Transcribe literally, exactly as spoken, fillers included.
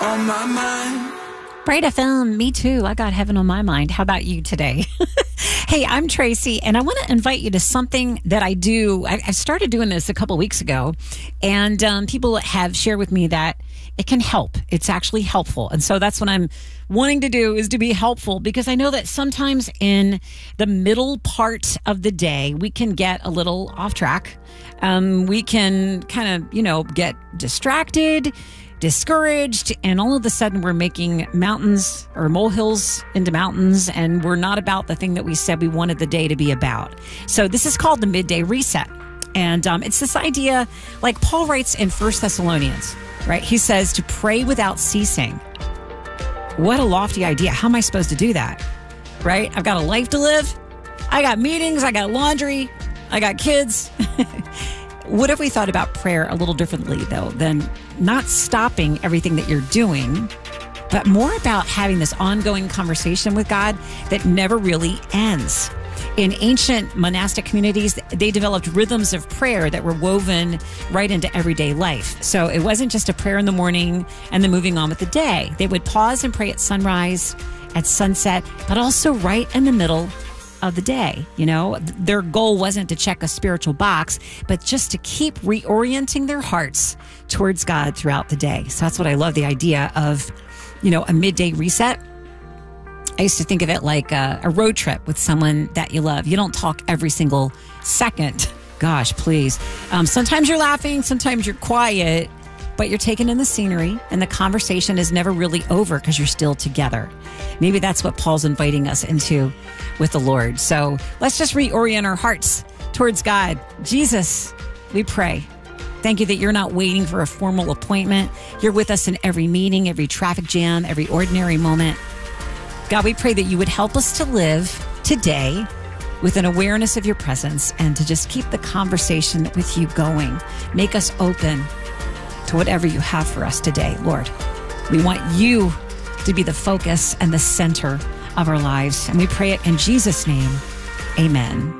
on my mind. Bright F M, me too. I got heaven on my mind. How about you today? Hey, I'm Tracy, and I want to invite you to something that I do. I, I started doing this a couple weeks ago, and um, people have shared with me that it can help. It's actually helpful. And so that's what I'm wanting to do, is to be helpful, because I know that sometimes in the middle part of the day, we can get a little off track. Um, we can kind of, you know, get distracted, discouraged, and all of a sudden we're making mountains or molehills into mountains, and we're not about the thing that we said we wanted the day to be about. So this is called the midday reset. And um, it's this idea, like Paul writes in First Thessalonians, right? He says to pray without ceasing. What a lofty idea. How am I supposed to do that? Right? I've got a life to live. I got meetings. I got laundry. I got kids. What if we thought about prayer a little differently, though, than not stopping everything that you're doing, but more about having this ongoing conversation with God that never really ends? In ancient monastic communities, they developed rhythms of prayer that were woven right into everyday life. So it wasn't just a prayer in the morning and then moving on with the day. They would pause and pray at sunrise, at sunset, but also right in the middle of the day. You know, their goal wasn't to check a spiritual box, but just to keep reorienting their hearts towards God throughout the day. So that's what I love, the idea of, you know, a midday reset. I used to think of it like a, a road trip with someone that you love. You don't talk every single second. Gosh, please. Um, sometimes you're laughing, sometimes you're quiet, but you're taking in the scenery, and the conversation is never really over because you're still together. Maybe that's what Paul's inviting us into with the Lord. So let's just reorient our hearts towards God. Jesus, we pray. Thank you that you're not waiting for a formal appointment. You're with us in every meeting, every traffic jam, every ordinary moment. God, we pray that you would help us to live today with an awareness of your presence, and to just keep the conversation with you going. Make us open to whatever you have for us today, Lord. We want you to be the focus and the center of our lives. And we pray it in Jesus' name. Amen.